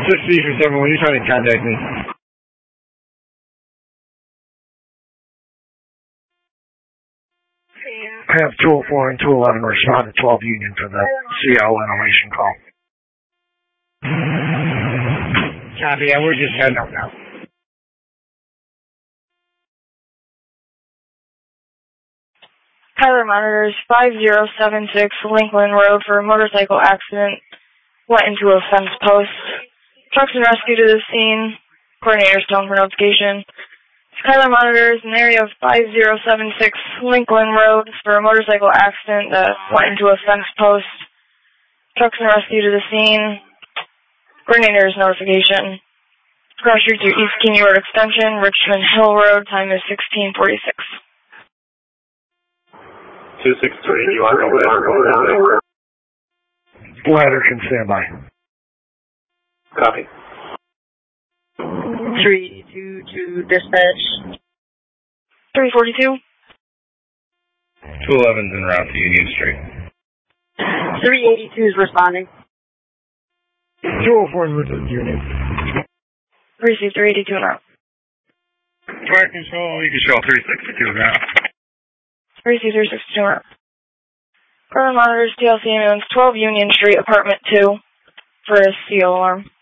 637, when you're trying to contact me. I have 204 and 211 respond to 12 Union for the CL ventilation call. Copy, yeah, we're just heading up now. Tyler monitors 5076 Lincoln Road for a motorcycle accident. Went into a fence post. Trucks and rescue to the scene. Coordinators tone for notification. Skylar monitors an area of 5076 Lincoln Road for a motorcycle accident that went into a fence post. Trucks and rescue to the scene. Coordinators notification. Cross Street to East Keeney Road Extension, Richmond Hill Road, time is 1646. 263, you want to go down there? Ladder can stand by. Copy. 382 to dispatch. 342. 211's en route to Union Street. 382 is responding. 204 is with the Union. Receive 382 now. Fire control, you can show 362 now. Receive 362 now. Current monitors TLC ambulance 12 Union Street, apartment 2 for a CO alarm.